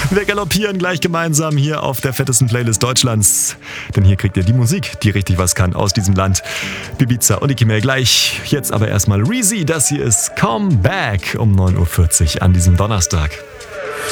Wir galoppieren gleich gemeinsam hier auf der fettesten Playlist Deutschlands. Denn hier kriegt ihr die Musik, die richtig was kann aus diesem Land. Ibiza und Nicki Minaj gleich. Jetzt aber erstmal Reezy. Das hier ist Come Back um 9.40 Uhr an diesem Donnerstag.